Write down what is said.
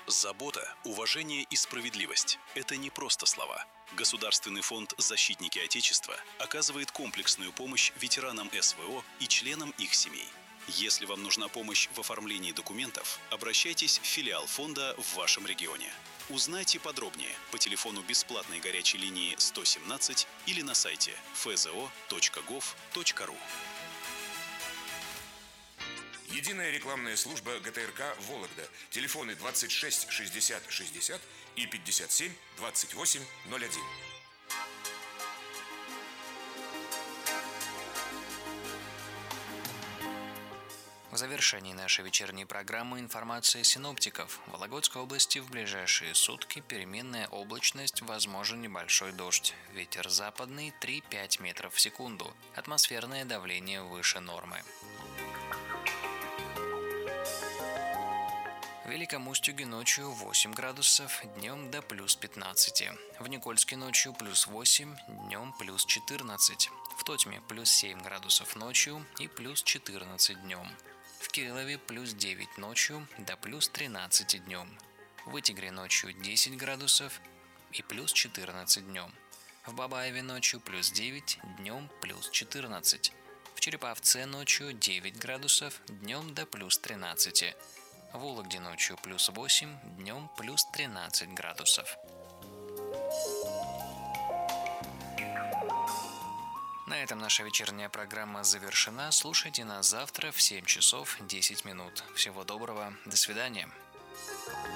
Забота, уважение и справедливость – это не просто слова. Государственный фонд «Защитники Отечества» оказывает комплексную помощь ветеранам СВО и членам их семей. Если вам нужна помощь в оформлении документов, обращайтесь в филиал фонда в вашем регионе. Узнайте подробнее по телефону бесплатной горячей линии 117 или на сайте fzo.gov.ru. Единая рекламная служба ГТРК «Вологда». Телефоны 26 60 60 и 57 28 01. В завершении нашей вечерней программы информация синоптиков. В Вологодской области в ближайшие сутки переменная облачность, возможен небольшой дождь. Ветер западный 3-5 метров в секунду. Атмосферное давление выше нормы. В Великом Устюге ночью 8 градусов, днем до плюс 15. В Никольске ночью плюс 8, днем плюс 14. В Тотьме плюс 7 градусов ночью и плюс 14 днем. В Кириллове плюс 9 ночью до плюс 13 днем. В Вытегре ночью 10 градусов и плюс 14 днем. В Бабаеве ночью плюс 9, днем плюс 14. В Череповце ночью 9 градусов, днем до плюс 13. В Вологде ночью плюс 8, днем плюс 13 градусов. На этом наша вечерняя программа завершена. Слушайте нас завтра в 7 часов 10 минут. Всего доброго. До свидания.